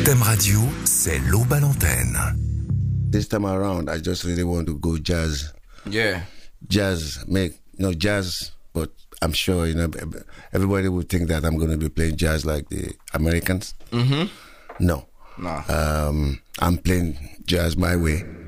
Thème Radio, c'est l'Aube à l'antenne. This time around, I just really want to go jazz. Yeah. Jazz, jazz, but I'm sure, everybody would think that I'm going to be playing jazz like the Americans. Mm-hmm. No. Nah. I'm playing jazz my way.